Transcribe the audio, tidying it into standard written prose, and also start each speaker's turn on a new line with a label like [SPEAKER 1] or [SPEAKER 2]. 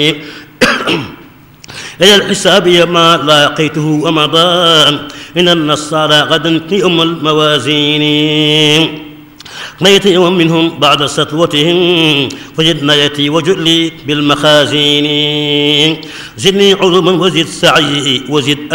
[SPEAKER 1] إلى الحساب ما لاقيته ومضى إن النصارى غدا في الموازين قضيت يوم منهم بعد سطوتهم فجد نيتي وجلي بالمخازين زدني عظما وزد سعي وزد